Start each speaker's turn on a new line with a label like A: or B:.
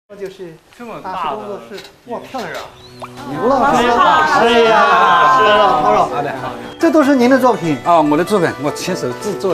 A: 这就是
B: 这么
A: 大师
B: 大的
A: 工作室，哇，漂亮！
C: 刘老师，哎呀，是了，好了，好的，这都是您的作品
D: 啊，我的作品我亲手制作。